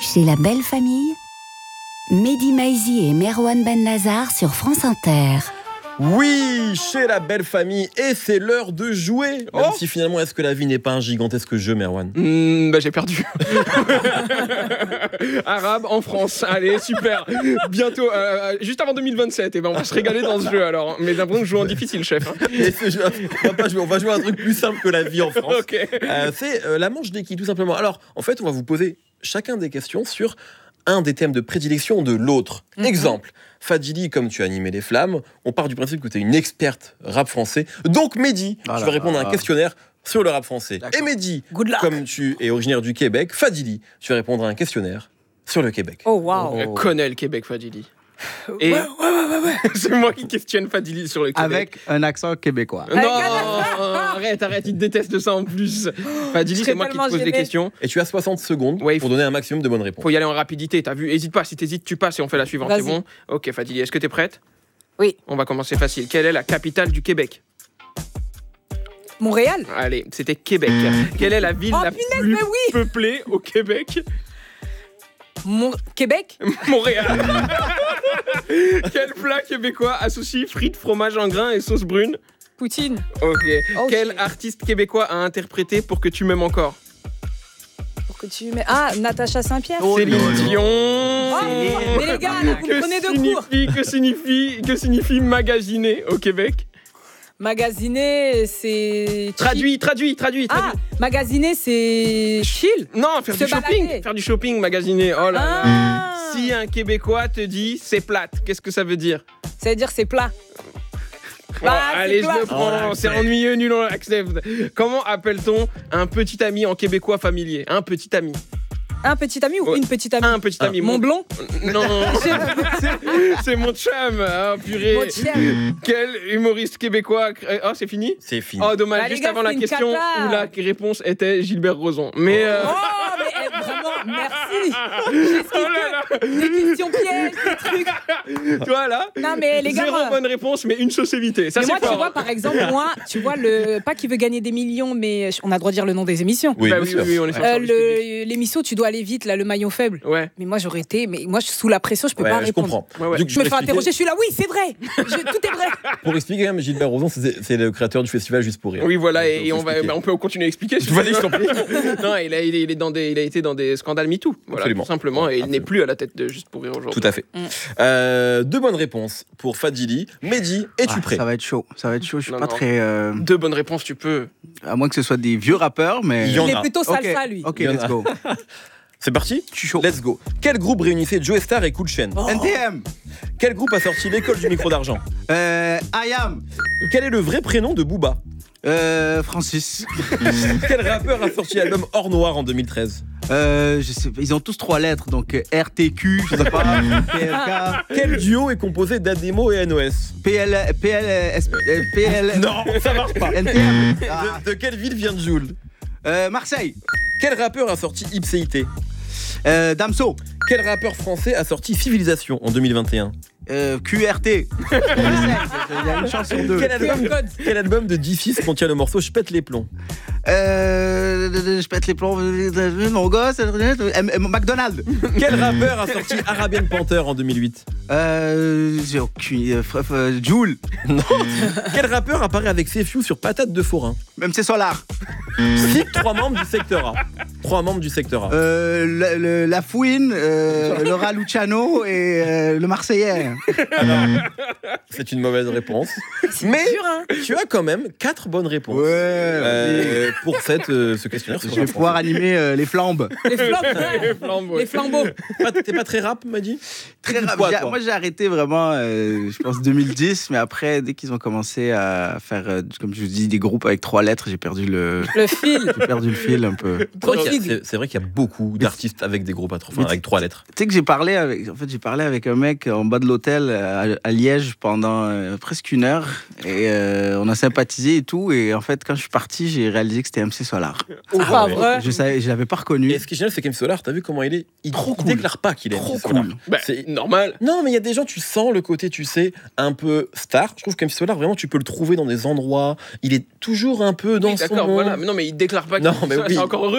Chez la belle famille, Mehdi Maizi et Merwan Benlazar sur France Inter. Oui, chez la belle famille, et c'est l'heure de jouer. Même si finalement, est-ce que la vie n'est pas un gigantesque jeu, Merwan? J'ai perdu. Arabe en France, allez, super. Bientôt, juste avant 2027, on va se régaler dans ce jeu alors. Mais d'un point de vue en difficile, chef. Et ce jeu, on va jouer à un truc plus simple que la vie en France. Okay. C'est la manche des qui, tout simplement. Alors, en fait, on va vous poser chacun des questions sur un des thèmes de prédilection de l'autre. Exemple, Fadili, comme tu as animé les flammes, on part du principe que tu es une experte rap français. Donc Mehdi, tu vas répondre à un questionnaire sur le rap français. D'accord. Et Mehdi, comme tu es originaire du Québec, Fadili, tu vas répondre à un questionnaire sur le Québec. Oh waouh. Elle connaît le Québec, Fadili. Et Ouais. c'est moi qui questionne Fadili sur le Québec. Avec un accent québécois. Non, arrête, il déteste ça en plus. Fadili, c'est moi qui te pose des questions. Et tu as 60 secondes Ouais, pour donner un maximum de bonnes réponses. Faut y aller en rapidité, t'as vu? Hésite pas, si t'hésites, tu passes et on fait la suivante, c'est Vas-y. bon? Ok, Fadili, est-ce que t'es prête? Oui. On va commencer facile. Quelle est la capitale du Québec? Montréal. Allez, c'était Québec. Quelle est la ville la punaise, plus mais oui. peuplée au Québec? Québec. Montréal. Quel plat québécois associe frites, fromage en grains et sauce brune? Poutine. Ok. Oh, Quel shit. artiste québécois a interprété Pour que tu m'aimes encore? Pour que tu mets. Ah, Natacha Saint-Pierre. Céline Dion. Oh, mais les gars, là, vous me prenez de cours. Que signifie magasiner au Québec? Magasiner, c'est. Traduit. Ah, magasiner, c'est chill. Non, faire Se du shopping. balader. Faire du shopping, magasiner. Oh là là. Ah. Si un Québécois te dit c'est plate, qu'est-ce que ça veut dire? Ça veut dire c'est plat. Oh, Bah, allez, c'est je plat. le prends. C'est ennuyeux, nul, on l'accepte. Comment appelle-t-on un petit ami en québécois familier? Un petit ami. Un petit ami ou Ouais. une petite amie? Un petit ami. Mon blond. Non, c'est mon chum. Ah, purée. Mon chien. Quel humoriste québécois Oh, c'est fini? C'est fini. Oh, dommage, Bah, les juste gars, avant c'est la une question cata. où la réponse était Gilbert Rozon. Mais. Oh, mais vraiment, merci. Oh là là. Des questions pièges, des trucs. Voilà. Non, mais les gars. Zéro moi- bonne réponse, mais une société. Ça, Mais c'est moi, tu fort. vois, par exemple, tu vois, pas qui veut gagner des millions, mais on a le droit de dire le nom des émissions. Oui, Bah bien sûr. oui, on est sur le service public. L'émission, tu dois aller vite, là, le maillon faible. Ouais. Mais moi, j'aurais été, mais moi, sous la pression, je peux Ouais, pas je répondre. comprends. Ouais. Du coup, Je me fais pour interroger, je expliquer- suis là, oui, c'est vrai. Tout est vrai. Pour expliquer, quand même, Gilbert Rozon, c'est le créateur du festival Juste pour rire. Oui, voilà, Donc, et faut on expliquer. peut continuer à expliquer. si Vas-y, tu je veux. t'en prie. Non, il a été dans des scandales MeToo. Voilà, Absolument. tout simplement, et il n'est plus à la tête de Juste pour rire aujourd'hui. Tout à fait. Deux bonnes réponses pour Fadili. Mehdi, es-tu prêt? Ça va être chaud. Je suis Non, pas non. très. Deux bonnes réponses, tu peux. À moins que ce soit des vieux rappeurs, mais. Il y en Il a. est plutôt Ok, salsa, lui. Ok, Il y en let's a. go. C'est parti? Je suis chaud. Let's go. Quel groupe réunissait Joe Star et Cool Chain? NTM. Quel groupe a sorti l'école du micro d'argent? I am. Quel est le vrai prénom de Booba? Francis. Quel rappeur a sorti l'album Or Noir en 2013? Je sais pas, ils ont tous 3 lettres, donc RTQ, je sais pas, PLK, Quel duo est composé d'Ademo et NOS? PL. Non, ça marche pas. NTM. Ah. De quelle ville vient Jul? Marseille. Quel rappeur a sorti Ipséité? Damso. Quel rappeur français a sorti Civilisation en 2021? QRT. Il y a une chance sur 2. Quel album de D6 contient le morceau Je pète les plombs? Je pète les plombs. Mon gosse. McDonald's. Quel rappeur a sorti Arabian Panther en 2008? J'ai aucune. Joule. Quel rappeur apparaît avec Sefiu sur Patate de Forain? Même c'est Solar. Cite 3 membres du secteur A. 3 membres du secteur A. La Fouine, le Raluciano et le Marseillais. Alors, c'est une mauvaise réponse. Mais dur, hein. tu as quand même 4 bonnes réponses pour ce questionnaire. Je vais pouvoir animer les flambes. Les flambeaux. Les flambeaux, ouais. Les flambeaux. T'es pas très rap, m'a dit? Très rap. Quoi, toi? Moi, j'ai arrêté vraiment, je pense, 2010. Mais après, dès qu'ils ont commencé à faire, comme je vous dis, des groupes avec 3 lettres, j'ai perdu le fil. fil un peu. C'est vrai qu'il y a beaucoup d'artistes avec des groupes avec 3 lettres. Tu sais que j'ai parlé avec un mec en bas de l'hôtel à Liège pendant presque 1 heure. Et on a sympathisé et tout. Et en fait, quand je suis parti, j'ai réalisé que c'était MC Solar. Pas vrai. Je l'avais pas reconnu. Et ce qui est génial, c'est qu'MC Solar, t'as vu comment il est? Il Trop cool. déclare pas qu'il est Trop MC Solar. cool. Bah, C'est normal. Non, mais il y a des gens, tu sens le côté, tu sais, un peu star. Je trouve qu'MC Solar, vraiment, tu peux le trouver dans des endroits. Il est toujours un peu dans Oui, son d'accord, monde. voilà. Mais non, mais il déclare pas Non, qu'il- mais ça, oui. c'est encore heureux. Genre,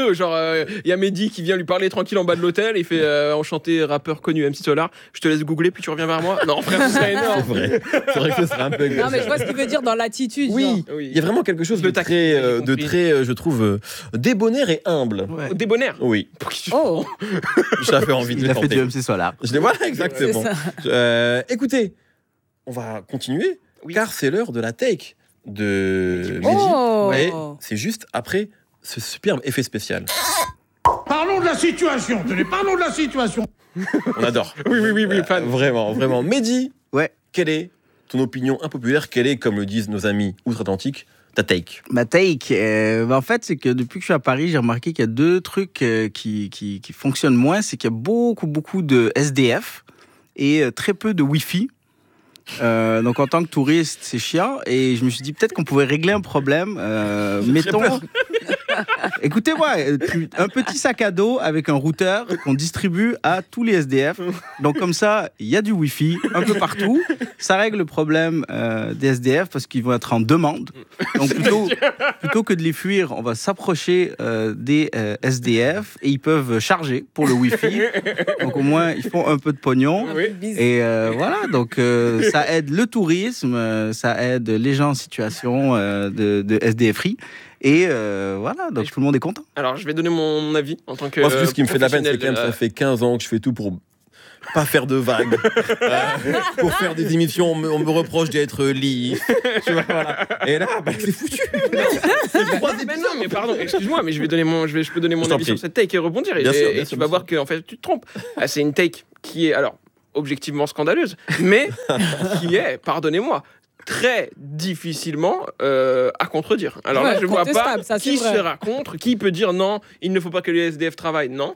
y a Mehdi qui vient lui parler tranquille en bas de l'hôtel. Il fait enchanté rappeur connu MC Solar. Je te laisse googler puis tu reviens vers moi. Non frère, ce serait énorme. C'est vrai que ce serait un peu. Non, mais je vois ce qu'il veut dire dans l'attitude. Oui, Oui. il y a vraiment quelque chose de très, je trouve, débonnaire et humble. Ouais. Débonnaire. Oui, Oh, j'avais envie de Il le a fait tenter. du MC Solar. Je les vois c'est exactement. ça. Écoutez, on va continuer, Oui. car c'est l'heure de la take de Mehdi. Oh. Et c'est juste après ce superbe effet spécial. Parlons de la situation, tenez, parlons de la situation. On adore. Oui, fan. Vraiment, vraiment. Mehdi, Ouais. quelle est ton opinion impopulaire? Quelle est, comme le disent nos amis outre-Atlantique, ta take? Ma take, en fait, c'est que depuis que je suis à Paris, j'ai remarqué qu'il y a deux trucs qui fonctionnent moins. C'est qu'il y a beaucoup de SDF et très peu de Wi-Fi. Donc en tant que touriste, c'est chiant. Et je me suis dit peut-être qu'on pouvait régler un problème. Mettons, écoutez-moi, un petit sac à dos avec un routeur qu'on distribue à tous les SDF. Donc comme ça, il y a du Wi-Fi un peu partout. Ça règle le problème des SDF parce qu'ils vont être en demande. Donc plutôt que de les fuir, on va s'approcher des SDF et ils peuvent charger pour le Wi-Fi. Donc au moins, ils font un peu de pognon. Oui. Et voilà, donc ça aide le tourisme, ça aide les gens en situation de SDF free. Et voilà, donc tout le monde est content. Alors je vais donner mon avis en tant que. Moi, ce qui me fait de la peine, c'est professionnel, quand même, ça fait 15 ans que je fais tout pour pas faire de vagues, pour faire des émissions, on me reproche d'être lisse, tu vois, voilà. Et là, bah, c'est foutu. Mais non, mais pardon, excuse-moi, mais je peux donner mon t'en avis prie. sur cette take et rebondir. Bien sûr, Et tu vas voir que en fait tu te trompes. Ah, c'est une take qui est alors objectivement scandaleuse, mais qui est, pardonnez-moi, très difficilement à contredire. Alors là, Ouais, je vois pas contestable, ça, c'est qui vrai. sera contre, qui peut dire non, il ne faut pas que les SDF travaillent, non,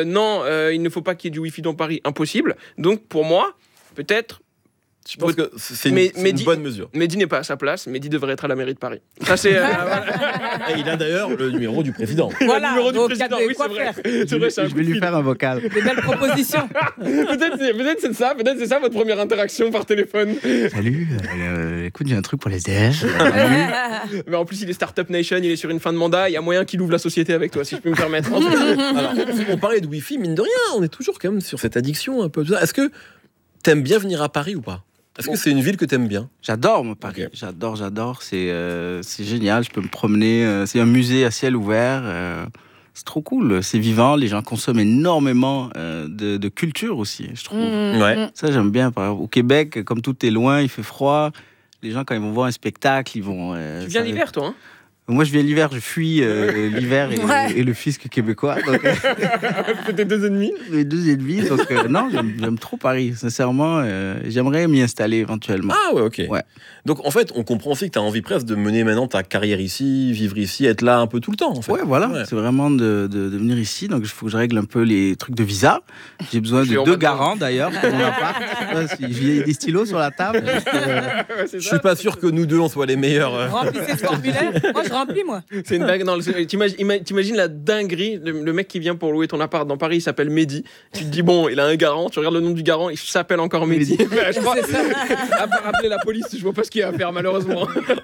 il ne faut pas qu'il y ait du Wi-Fi dans Paris, impossible. Donc pour moi, peut-être, Je pense que c'est Mais une dis- bonne mesure. Mehdi n'est pas à sa place, Mehdi devrait être à la mairie de Paris. Ça c'est... voilà. Et il a d'ailleurs le numéro du président. Voilà, le numéro du donc il y a président, de oui, quoi c'est vrai. faire. C'est vrai, c'est un Je coup vais de lui fil. faire un vocal. Des belles propositions. Peut-être c'est ça, peut-être c'est ça votre première interaction par téléphone. Salut, écoute, j'ai un truc pour les SDF. Mais en plus il est Startup Nation, il est sur une fin de mandat, il y a moyen qu'il ouvre la société avec toi, si je peux me permettre. En tout cas, Alors, on parlait de Wi-Fi, mine de rien, on est toujours quand même sur cette addiction un peu. Est-ce que t'aimes bien venir à Paris ou pas? Est-ce que c'est une ville que t'aimes bien? J'adore, moi, Paris. Ok. J'adore. C'est génial. Je peux me promener. C'est un musée à ciel ouvert. C'est trop cool. C'est vivant. Les gens consomment énormément de culture aussi, je trouve. Ouais. Ça, j'aime bien. Par exemple, au Québec, comme tout est loin, il fait froid. Les gens, quand ils vont voir un spectacle, ils vont... tu viens l'hiver toi, hein? Moi, je viens l'hiver. Je fuis l'hiver Ouais. et le fisc québécois. Donc, C'est tes deux ennemis. les deux ennemis. Donc, non, j'aime trop Paris. Sincèrement, j'aimerais m'y installer éventuellement. Ah ouais, ok. Ouais. Donc en fait, on comprend aussi que t'as envie presque de mener maintenant ta carrière ici, vivre ici, être là un peu tout le temps. En fait. Ouais, voilà, Ouais. c'est vraiment de venir ici. Donc, il faut que je règle un peu les trucs de visa. J'ai besoin Je suis de en 2 mode- garants d'ailleurs pour mon appart. Je sais pas si j'ai des stylos sur la table. Je suis pas sûr que nous deux on soit les meilleurs. Remplissez ce formulaire. Moi, je remplis, moi. C'est une dingue. T'imagines la dinguerie, le mec qui vient pour louer ton appart dans Paris, il s'appelle Mehdi. Tu te dis bon, il a un garant, tu regardes le nom du garant, il s'appelle encore Mehdi. Je crois, à part appeler la police, je vois pas ce qu'il y a à faire malheureusement.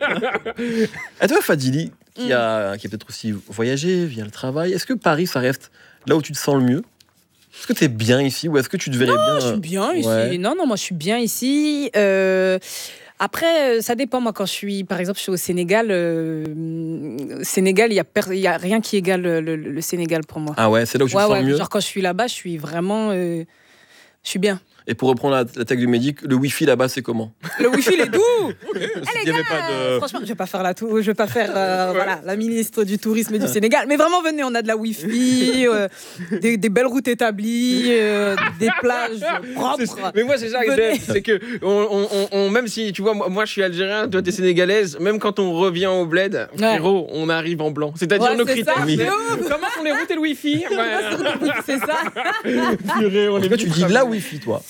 À toi, Fadili, qui a peut-être aussi voyagé via le travail, est-ce que Paris, ça reste là où tu te sens le mieux? Est-ce que t'es bien ici ou est-ce que tu te verrais bien Je suis bien ici. Ouais. Non, moi, je suis bien ici. Après, ça dépend. Moi, quand je suis, par exemple, je suis au Sénégal, Sénégal, il y a rien qui égale le Sénégal pour moi. Ah ouais, c'est là où tu te sens le mieux. Genre quand je suis là-bas, je suis vraiment, je suis bien. Et pour reprendre la tag du Mehdi, le Wi-Fi là-bas, c'est comment? Le wifi, il est doux. Il y avait pas de... Franchement, je vais pas faire voilà, la ministre du tourisme du Sénégal. Mais vraiment, venez, on a de la wifi, des belles routes établies, des plages propres. Mais moi c'est ça, Venez. c'est que même si tu vois, moi je suis algérien, toi t'es sénégalaise, même quand on revient au bled, frérot, on arrive en blanc. C'est-à-dire Ouais, nos c'est critères. ça, c'est- c'est ouf. Comment sont les routes et le wifi? C'est ça. Purée, on En est tout cas, tu dis la Wi-Fi, toi.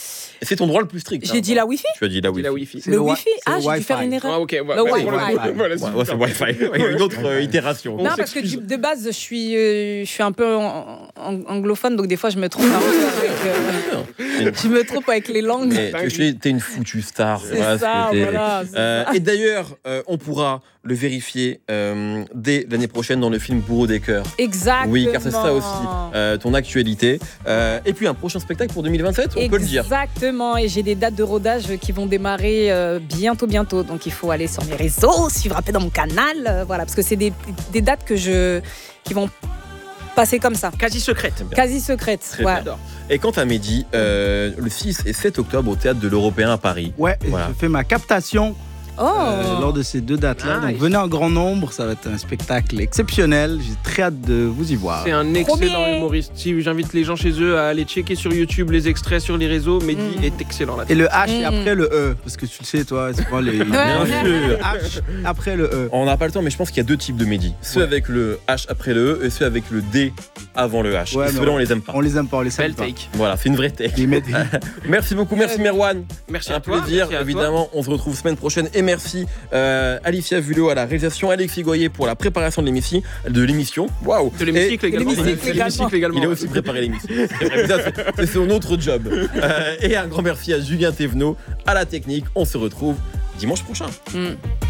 Et c'est ton droit le plus strict. J'ai dit la Wi-Fi. Tu as dit la C'est Wi-Fi. la Wi-Fi. C'est Le le wi- Wi-Fi. c'est Ah, le j'ai dû faire Wi-Fi. une erreur. Ah, ok. Le Wi-Fi. Voilà, Ouais, c'est Wi-Fi. Il y a une autre itération. Non, parce que de base, je suis un peu anglophone, donc des fois, je me trompe je me trompe avec les langues. Mais t'es une foutue star. C'est Voilà ça, ce que t'es. voilà. c'est ça. Et d'ailleurs, on pourra le vérifier dès l'année prochaine dans le film Bourreau des cœurs. Exactement. Oui, car c'est ça aussi ton actualité. Et puis un prochain spectacle pour 2027, on peut le dire. Exactement, et j'ai des dates de rodage qui vont démarrer bientôt. Donc il faut aller sur mes réseaux, suivre un peu dans mon canal, voilà, parce que c'est des dates qui vont passer comme ça, Quasi secrète. quasi secrètes. Très Ouais. bien. Et quant à Mehdi, le 6 et 7 octobre au Théâtre de l'Européen à Paris. Ouais, et Voilà. je fais ma captation Oh. lors de ces 2 dates-là. Nice. Donc venez en grand nombre, ça va être un spectacle exceptionnel. J'ai très hâte de vous y voir. C'est un excellent Premier. humoriste. Si j'invite les gens chez eux à aller checker sur YouTube les extraits sur les réseaux, Mehdi est excellent là. Et le H et après le E, parce que tu le sais, toi, c'est pas les. Bien sûr. H après le E. On n'a pas le temps, mais je pense qu'il y a 2 types de Mehdi. Ceux avec le H après le E et ceux avec le D avant le H. Ouais, et mais ceux-là, on les aime pas. On les aime pas, on les salue Belle pas. take. Voilà, c'est une vraie tech. Les mettre- Merci beaucoup, merci Merwan. Merci Un à toi. plaisir, merci à toi. évidemment. On se retrouve semaine prochaine. Et merci Alicia Vulot à la réalisation, Alexis Goyer pour la préparation de l'émission. Waouh. De l'hémicycle Et- également. de l'hémicycle également. Il a aussi préparé l'émission. C'est vrai, mais ça, c'est son autre job. Et un grand merci à Julien Thévenot à la technique. On se retrouve dimanche prochain.